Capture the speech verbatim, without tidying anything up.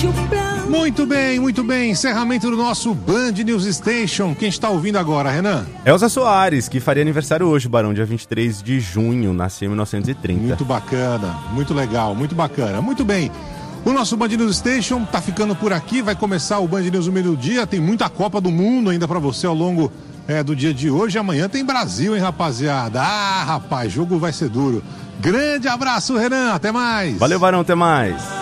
Muito bem, muito bem. Encerramento do nosso Band News Station. Quem está ouvindo agora, Renan? Elza Soares, que faria aniversário hoje, Barão, dia vinte e três de junho, nasceu em mil novecentos e trinta. Muito bacana, muito legal, muito bacana. Muito bem. O nosso Band News Station tá ficando por aqui. Vai começar o Band News no meio do dia. Tem muita Copa do Mundo ainda para você ao longo é, do dia de hoje. Amanhã tem Brasil, hein, rapaziada? Ah, rapaz, jogo vai ser duro. Grande abraço, Renan. Até mais. Valeu, Barão. Até mais.